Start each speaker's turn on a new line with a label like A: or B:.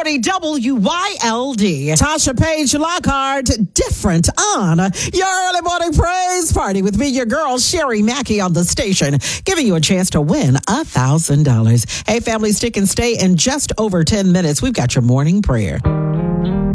A: 640 WYLD. Tasha Page Lockhart, different on your early morning praise party with me, your girl, Sherry Mackey on the station, giving you a chance to win $1,000. Hey, family, stick and stay in just over 10 minutes. We've got your morning prayer.